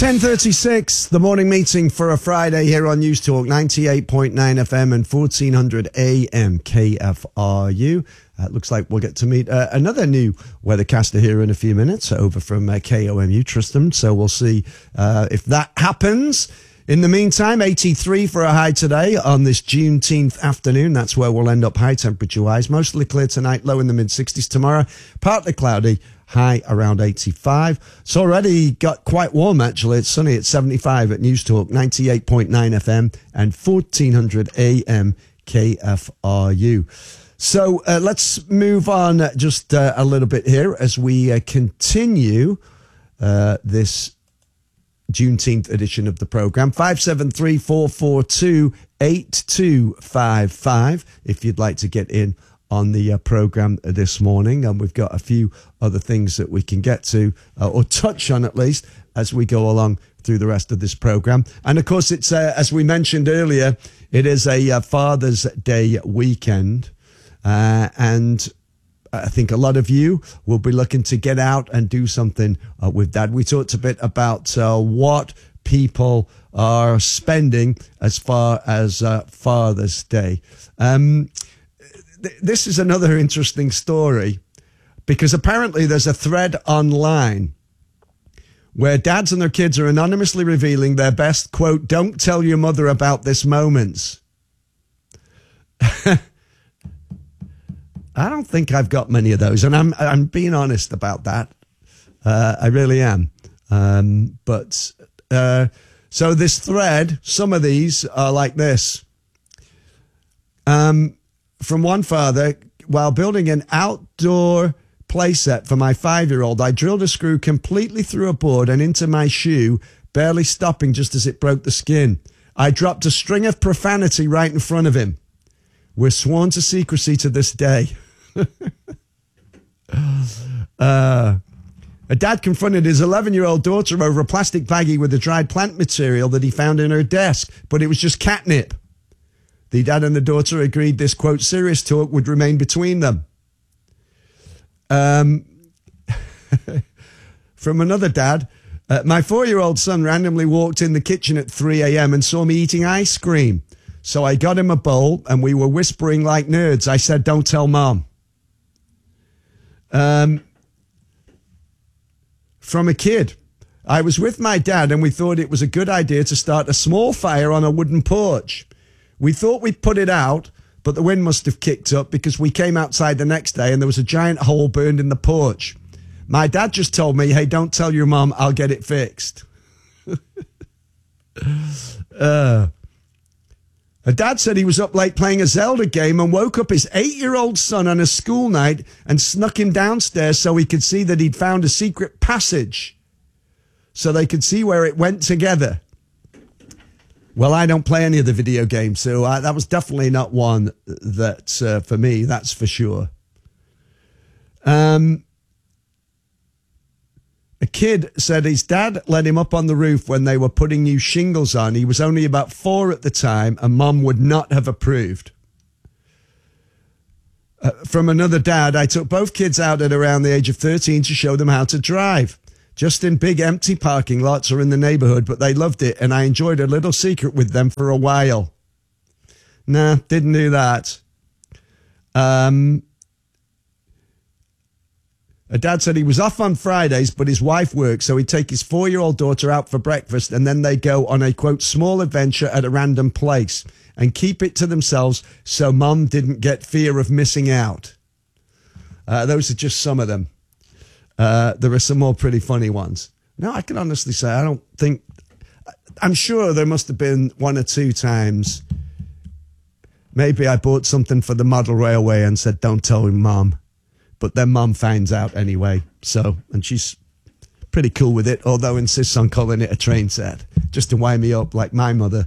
10:36, the morning meeting for a Friday here on News Talk 98.9 FM and 1400 AM KFRU. Looks like we'll get to meet another new weathercaster here in a few minutes over from KOMU, Tristan. So we'll see if that happens. In the meantime, 83 for a high today on this Juneteenth afternoon. That's where we'll end up high temperature-wise. Mostly clear tonight, low in the mid-60s tomorrow. Partly cloudy, high around 85. It's already got quite warm, actually. It's sunny at 75 at News Talk 98.9 FM and 1400 AM KFRU. So let's move on just a little bit here as we continue this Juneteenth edition of the program. 573-442-8255 if you'd like to get in on the program this morning. And we've got a few other things that we can get to or touch on at least as we go along through the rest of this program. And of course, it's as we mentioned earlier, it is a Father's Day weekend. And I think a lot of you will be looking to get out and do something with Dad. We talked a bit about what people are spending as far as Father's Day. This is another interesting story because apparently there's a thread online where dads and their kids are anonymously revealing their best, quote, "don't tell your mother about this" moments. I don't think I've got many of those, and I'm being honest about that. I really am. So this thread, some of these are like this. From one father, while building an outdoor playset for my 5-year-old, I drilled a screw completely through a board and into my shoe, barely stopping just as it broke the skin. I dropped a string of profanity right in front of him. We're sworn to secrecy to this day. A dad confronted his 11-year-old daughter over a plastic baggie with a dried plant material that he found in her desk, but it was just catnip. The dad and the daughter agreed this, quote, serious talk would remain between them. From another dad, my 4-year-old son randomly walked in the kitchen at 3 a.m. and saw me eating ice cream. So I got him a bowl and we were whispering like nerds. I said, don't tell Mom. From a kid, I was with my dad and we thought it was a good idea to start a small fire on a wooden porch. We thought we'd put it out, but the wind must have kicked up because we came outside the next day and there was a giant hole burned in the porch. My dad just told me, hey, don't tell your mom, I'll get it fixed. A dad said he was up late playing a Zelda game and woke up his 8-year-old son on a school night and snuck him downstairs so he could see that he'd found a secret passage so they could see where it went together. Well, I don't play any of the video games, so that was definitely not one that's for me, that's for sure. A kid said his dad let him up on the roof when they were putting new shingles on. He was only about 4 at the time, and Mom would not have approved. From another dad, I took both kids out at around the age of 13 to show them how to drive. Just in big empty parking lots or in the neighborhood, but they loved it, and I enjoyed a little secret with them for a while. Nah, didn't do that. A dad said he was off on Fridays, but his wife worked, so he'd take his 4-year-old daughter out for breakfast, and then they go on a, quote, small adventure at a random place and keep it to themselves so Mom didn't get fear of missing out. Those are just some of them. There are some more pretty funny ones. No, I can honestly say I don't think... I'm sure there must have been 1 or 2 times. Maybe I bought something for the model railway and said, don't tell him, Mom. But then Mom finds out anyway. So, and she's pretty cool with it, although insists on calling it a train set, just to wind me up like my mother.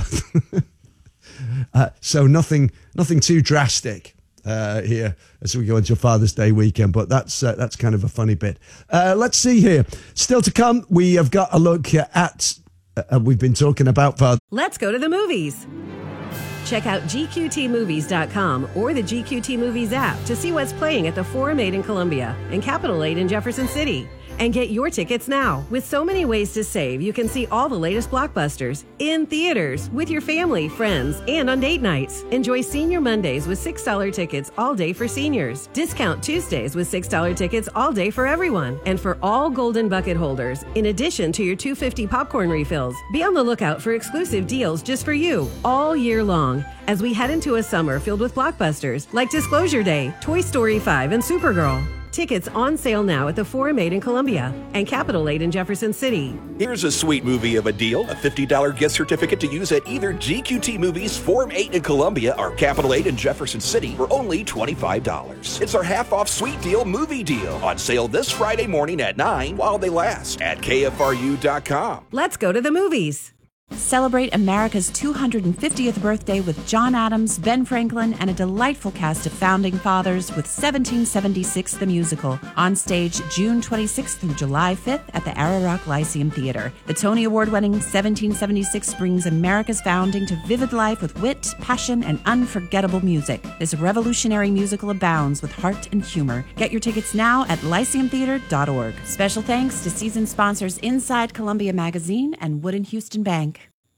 So nothing too drastic here as we go into Father's Day weekend, but that's kind of a funny bit. Let's see here. Still to come, we have got a look at, we've been talking about Father. Let's go to the movies. Check out GQTmovies.com or the GQT Movies app to see what's playing at the Forum 8 in Columbia and Capitol 8 in Jefferson City. And get your tickets now. With so many ways to save, you can see all the latest blockbusters in theaters with your family, friends, and on date nights. Enjoy Senior Mondays with $6 tickets all day for seniors. Discount Tuesdays with $6 tickets all day for everyone. And for all Golden Bucket holders, in addition to your $2.50 popcorn refills. Be on the lookout for exclusive deals just for you all year long as we head into a summer filled with blockbusters like Disclosure Day, Toy Story 5, and Supergirl. Tickets on sale now at the Forum 8 in Columbia and Capitol 8 in Jefferson City. Here's a sweet movie of a deal. A $50 gift certificate to use at either GQT Movies, Forum 8 in Columbia, or Capitol 8 in Jefferson City for only $25. It's our half-off sweet deal movie deal. On sale this Friday morning at 9 while they last at KFRU.com. Let's go to the movies. Celebrate America's 250th birthday with John Adams, Ben Franklin, and a delightful cast of founding fathers with 1776 the Musical, on stage June 26th through July 5th at the Ararock Lyceum Theater. The Tony Award-winning 1776 brings America's founding to vivid life with wit, passion, and unforgettable music. This revolutionary musical abounds with heart and humor. Get your tickets now at lyceumtheater.org. Special thanks to season sponsors Inside Columbia Magazine and Wood & Houston Bank.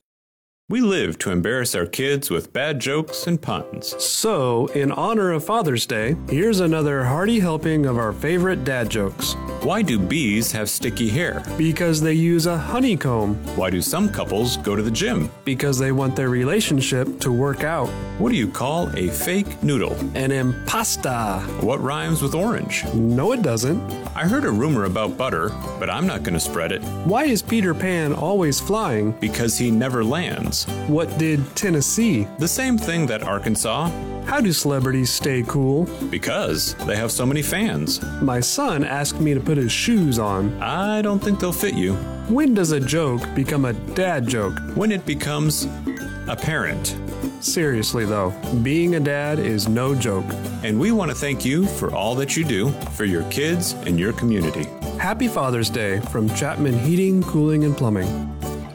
We live to embarrass our kids with bad jokes and puns. So, in honor of Father's Day, here's another hearty helping of our favorite dad jokes. Why do bees have sticky hair? Because they use a honeycomb. Why do some couples go to the gym? Because they want their relationship to work out. What do you call a fake noodle? An impasta. What rhymes with orange? No, it doesn't. I heard a rumor about butter, but I'm not going to spread it. Why is Peter Pan always flying? Because he never lands. What did Tennessee? The same thing that Arkansas. How do celebrities stay cool? Because they have so many fans. My son asked me to put his shoes on. I don't think they'll fit you. When does a joke become a dad joke? When it becomes apparent. Seriously though, being a dad is no joke. And we want to thank you for all that you do for your kids and your community. Happy Father's Day from Chapman Heating, Cooling, and Plumbing.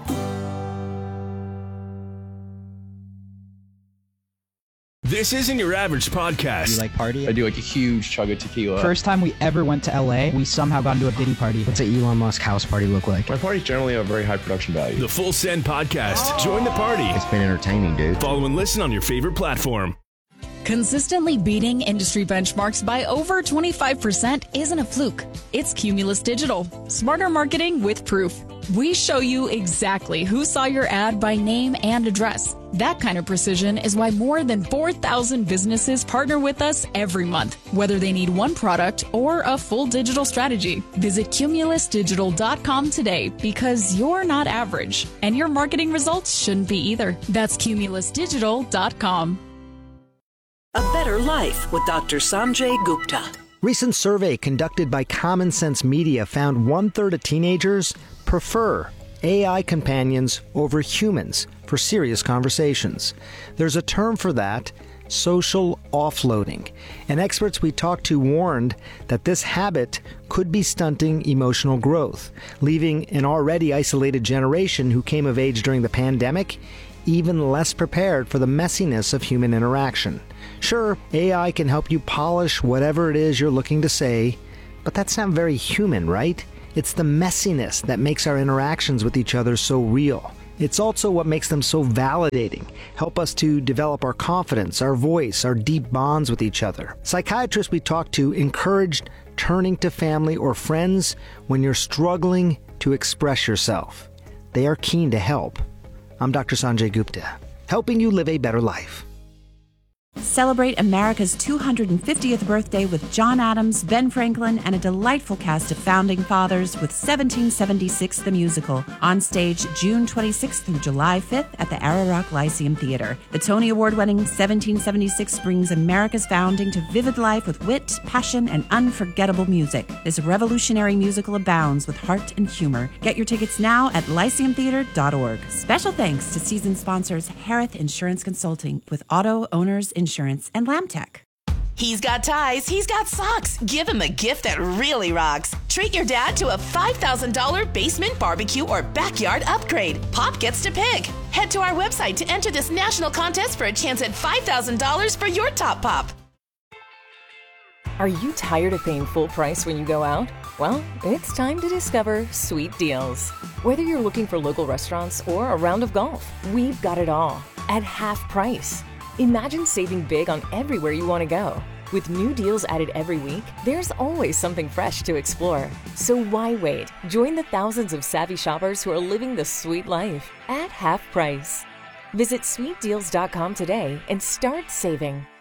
This isn't your average podcast. You like party? I do like a huge chug of tequila. First time we ever went to LA, we somehow got into a Diddy party. What's an Elon Musk house party look like? My parties generally have very high production value. The Full Send Podcast. Join the party. It's been entertaining, dude. Follow and listen on your favorite platform. Consistently beating industry benchmarks by over 25% isn't a fluke. It's Cumulus Digital. Smarter marketing with proof. We show you exactly who saw your ad by name and address. That kind of precision is why more than 4,000 businesses partner with us every month, whether they need one product or a full digital strategy. Visit cumulusdigital.com today because you're not average, and your marketing results shouldn't be either. That's cumulusdigital.com. A Better Life with Dr. Sanjay Gupta. Recent survey conducted by Common Sense Media found 1/3 of teenagers prefer AI companions over humans for serious conversations. There's a term for that, social offloading. And experts we talked to warned that this habit could be stunting emotional growth, leaving an already isolated generation who came of age during the pandemic even less prepared for the messiness of human interaction. Sure, AI can help you polish whatever it is you're looking to say, but that's not very human, right? It's the messiness that makes our interactions with each other so real. It's also what makes them so validating, help us to develop our confidence, our voice, our deep bonds with each other. Psychiatrists we talked to encouraged turning to family or friends when you're struggling to express yourself. They are keen to help. I'm Dr. Sanjay Gupta, helping you live a better life. Celebrate America's 250th birthday with John Adams, Ben Franklin, and a delightful cast of founding fathers with 1776 the Musical, on stage June 26th through July 5th at the Ararock Lyceum Theater. The Tony Award-winning 1776 brings America's founding to vivid life with wit, passion, and unforgettable music. This revolutionary musical abounds with heart and humor. Get your tickets now at lyceumtheater.org. Special thanks to season sponsors Harith Insurance Consulting with Auto Owners Insurance and Lamtech. He's got ties, he's got socks. Give him a gift that really rocks. Treat your dad to a $5,000 basement barbecue or backyard upgrade. Pop gets to pick. Head to our website to enter this national contest for a chance at $5,000 for your top pop. Are you tired of paying full price when you go out? Well, it's time to discover Sweet Deals. Whether you're looking for local restaurants or a round of golf, we've got it all at half price. Imagine saving big on everywhere you want to go. With new deals added every week, there's always something fresh to explore. So why wait? Join the thousands of savvy shoppers who are living the sweet life at half price. Visit sweetdeals.com today and start saving.